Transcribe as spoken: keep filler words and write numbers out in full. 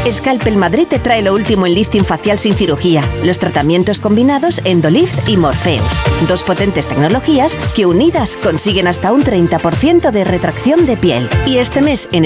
Scalpel Madrid te trae lo último en lifting facial sin cirugía, los tratamientos combinados Endolift y Morpheus. Dos potentes tecnologías que unidas consiguen hasta un treinta por ciento de retracción de piel. Y este mes en